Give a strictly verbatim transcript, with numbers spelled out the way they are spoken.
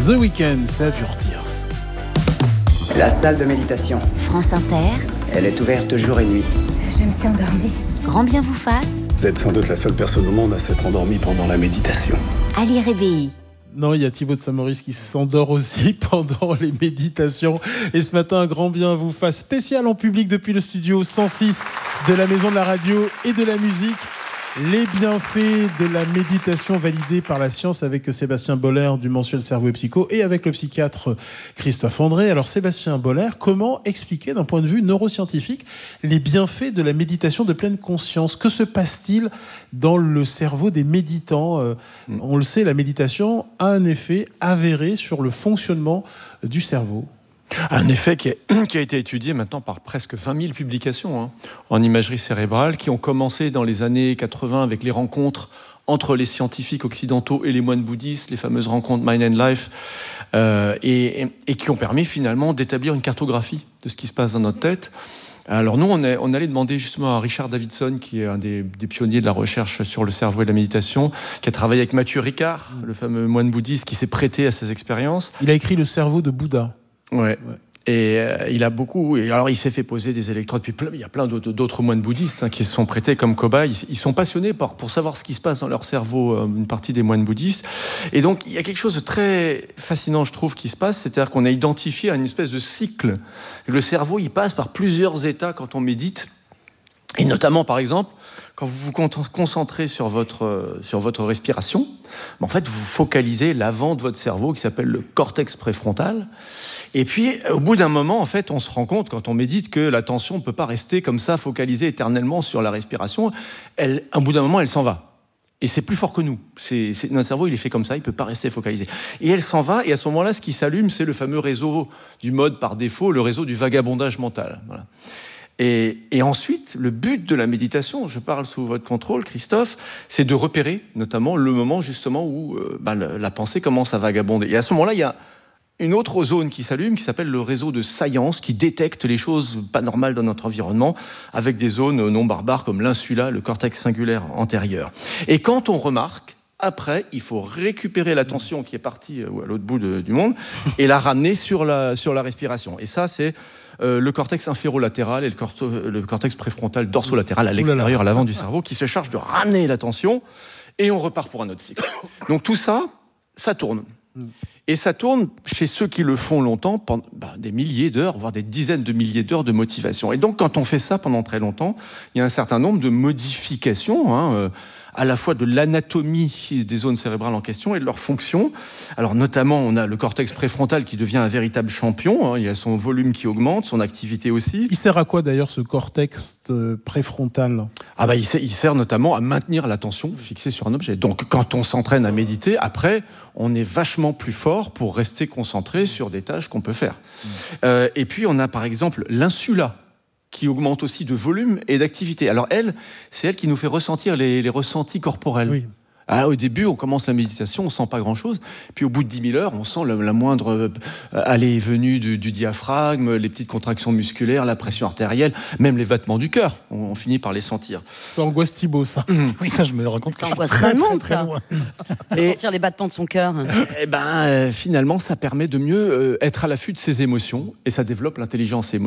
The Weeknd, Save Your Tears. La salle de méditation. France Inter. Elle est ouverte jour et nuit. Je me suis endormie. Grand bien vous fasse. Vous êtes sans doute la seule personne au monde à s'être endormie pendant la méditation. Ali Rébéi. Non, il y a Thibaut de Saint-Maurice qui s'endort aussi pendant les méditations. Et ce matin, un grand bien vous fasse spécial en public depuis le studio cent six de la Maison de la Radio et de la Musique. Les bienfaits de la méditation validés par la science avec Sébastien Boller du mensuel Cerveau et Psycho et avec le psychiatre Christophe André. Alors Sébastien Boller, comment expliquer d'un point de vue neuroscientifique les bienfaits de la méditation de pleine conscience ? Que se passe-t-il dans le cerveau des méditants ? euh, mmh. On le sait, la méditation a un effet avéré sur le fonctionnement du cerveau. Un effet qui, est, qui a été étudié maintenant par presque vingt mille publications hein, en imagerie cérébrale, qui ont commencé dans les années quatre-vingts avec les rencontres entre les scientifiques occidentaux et les moines bouddhistes, les fameuses rencontres Mind and Life, euh, et, et, et qui ont permis finalement d'établir une cartographie de ce qui se passe dans notre tête. Alors nous, on, est, on allait demander justement à Richard Davidson, qui est un des, des pionniers de la recherche sur le cerveau et la méditation, qui a travaillé avec Mathieu Ricard, le fameux moine bouddhiste qui s'est prêté à ces expériences. Il a écrit Le cerveau de Bouddha. Ouais. ouais. Et euh, il a beaucoup. Et alors, il s'est fait poser des électrodes. Puis plein, il y a plein d'autres, d'autres moines bouddhistes hein, qui se sont prêtés comme cobayes. Ils, ils sont passionnés par, pour savoir ce qui se passe dans leur cerveau, euh, une partie des moines bouddhistes. Et donc, il y a quelque chose de très fascinant, je trouve, qui se passe. C'est-à-dire qu'on a identifié une espèce de cycle. Le cerveau, il passe par plusieurs états quand on médite. Et notamment, par exemple, quand vous vous concentrez sur votre, sur votre respiration, en fait, vous focalisez l'avant de votre cerveau qui s'appelle le cortex préfrontal. Et puis, au bout d'un moment, en fait, on se rend compte, quand on médite, que l'attention ne peut pas rester comme ça, focalisée éternellement sur la respiration. Elle, au bout d'un moment, elle s'en va. Et c'est plus fort que nous. C'est, c'est, notre cerveau, il est fait comme ça, il ne peut pas rester focalisé. Et elle s'en va, et à ce moment-là, ce qui s'allume, c'est le fameux réseau du mode par défaut, le réseau du vagabondage mental. Voilà. Et, et ensuite, le but de la méditation, je parle sous votre contrôle, Christophe, c'est de repérer, notamment, le moment, justement, où euh, ben, la, la pensée commence à vagabonder. Et à ce moment-là, il y a une autre zone qui s'allume, qui s'appelle le réseau de science, qui détecte les choses pas normales dans notre environnement, avec des zones non barbares comme l'insula, le cortex singulaire antérieur. Et quand on remarque, après, il faut récupérer l'attention qui est partie à l'autre bout de, du monde et la ramener sur la, sur la respiration. Et ça, c'est euh, le cortex inférolatéral et le, corto, le cortex préfrontal dorsolatéral à l'extérieur, à l'avant du cerveau, qui se charge de ramener l'attention et on repart pour un autre cycle. Donc tout ça, ça tourne. Et ça tourne chez ceux qui le font longtemps, pendant bah, des milliers d'heures, voire des dizaines de milliers d'heures de motivation. Et donc, quand on fait ça pendant très longtemps, il y a un certain nombre de modifications, hein, euh, à la fois de l'anatomie des zones cérébrales en question et de leur fonction. Alors, notamment, on a le cortex préfrontal qui devient un véritable champion. Hein, il y a son volume qui augmente, son activité aussi. Il sert à quoi, d'ailleurs, ce cortex préfrontal ? Ah bah, il sert, il sert notamment à maintenir l'attention fixée sur un objet. Donc, quand on s'entraîne à méditer, après, on est vachement plus fort pour rester concentré sur des tâches qu'on peut faire. Mmh. Euh, et puis, on a par exemple l'insula, qui augmente aussi de volume et d'activité. Alors elle, c'est elle qui nous fait ressentir les, les ressentis corporels. Oui. Alors, au début, on commence la méditation, on sent pas grand-chose. Puis au bout de dix mille heures, on sent la, la moindre euh, allée et venue du, du diaphragme, les petites contractions musculaires, la pression artérielle, même les battements du cœur. On, on finit par les sentir. Ça angoisse Thibaut, ça. Oui, ça, je me rends compte que ça je angoisse suis très, vraiment, très, très ça. loin. Et sentir les battements de son cœur. Et ben, euh, finalement, ça permet de mieux euh, être à l'affût de ses émotions et ça développe l'intelligence émotionnelle.